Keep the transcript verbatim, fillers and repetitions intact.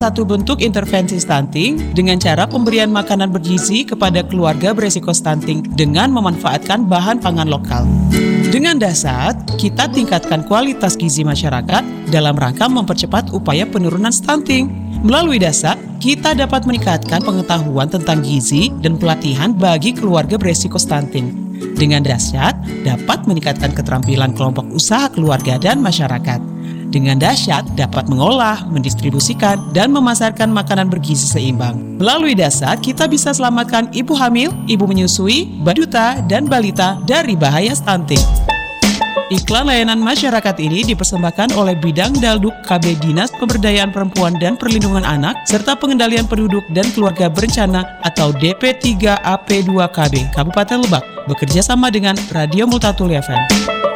Satu bentuk intervensi stunting dengan cara pemberian makanan bergizi kepada keluarga beresiko stunting dengan memanfaatkan bahan pangan lokal. Dengan dasar, kita tingkatkan kualitas gizi masyarakat dalam rangka mempercepat upaya penurunan stunting. Melalui dasar, kita dapat meningkatkan pengetahuan tentang gizi dan pelatihan bagi keluarga beresiko stunting. Dengan dahsyat, dapat meningkatkan keterampilan kelompok usaha keluarga dan masyarakat. Dengan dahsyat, dapat mengolah, mendistribusikan, dan memasarkan makanan bergizi seimbang. Melalui dasar, kita bisa selamatkan ibu hamil, ibu menyusui, balita, dan balita dari bahaya stunting. Iklan layanan masyarakat ini dipersembahkan oleh Bidang Dalduk K B Dinas Pemberdayaan Perempuan dan Perlindungan Anak, serta Pengendalian Penduduk dan Keluarga Berencana atau D P tiga A P dua K B, Kabupaten Lebak, bekerja sama dengan Radio Multatuli F M.